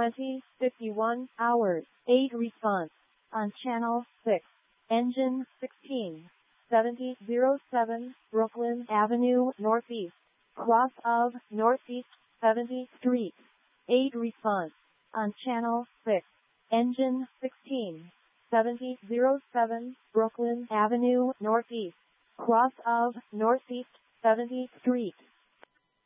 20:51 hours. 8 response. On channel 6. Engine 16. 7007 Brooklyn Avenue Northeast. Cross of Northeast 70th Street. 8 response. On channel 6. Engine 16. 7007 Brooklyn Avenue Northeast. Cross of Northeast 70th Street.